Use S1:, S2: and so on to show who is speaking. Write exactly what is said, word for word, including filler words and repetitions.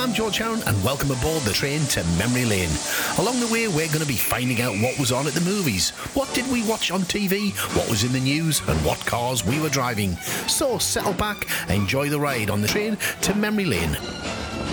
S1: I'm George Sharon and welcome aboard the train to Memory Lane. Along the way we're going to be finding out what was on at the movies, what did we watch on T V, what was in the news and what cars we were driving. So settle back, enjoy the ride on the train to Memory Lane.